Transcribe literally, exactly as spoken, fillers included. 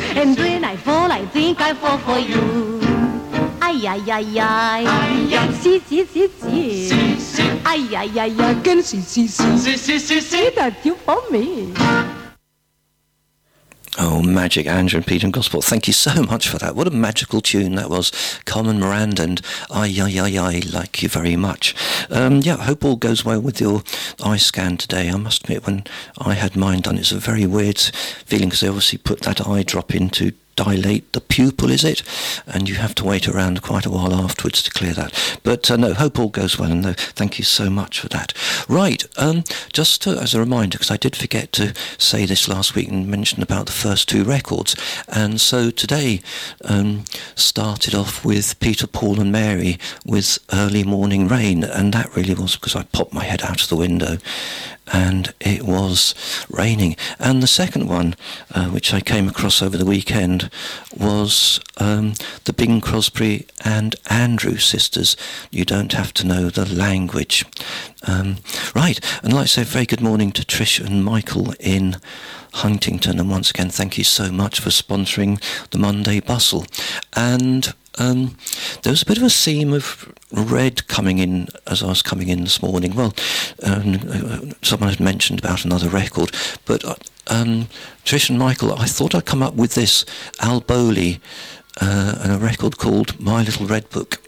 And when I fall, I think I fall for you. Ay, ay, ay, ay. Ay, ay. Si, si, si, si. Si, si. Ay, ay, ay, ay. Can si, si, si. Si, si, si, si. That you for me. Oh, magic, Andrew and Peter and Gospel. Thank you so much for that. What a magical tune that was. Carmen Miranda and I, I, I, I like you very much. Um, yeah, I hope all goes well with your eye scan today. I must admit, when I had mine done, it's a very weird feeling because they obviously put that eye drop in to dilate the pupil, is it? And you have to wait around quite a while afterwards to clear that. But uh, no, hope all goes well, and no, thank you so much for that. Right, um, just to, as a reminder, because I did forget to say this last week and mention about the first two records, and so today um, started off with Peter, Paul and Mary with Early Morning Rain, and that really was because I popped my head out of the window and it was raining. And the second one, uh, which I came across over the weekend, was um, the Bing Crosby and Andrew sisters. You don't have to know the language. Um, right, and like I say, very good morning to Trish and Michael in Huntington, and once again, thank you so much for sponsoring the Monday Bustle. And um, there was a bit of a theme of red coming in as I was coming in this morning. Well, um, someone had mentioned about another record, but um, Trish and Michael, I thought I'd come up with this Al Bowley uh, and a record called My Little Red Book.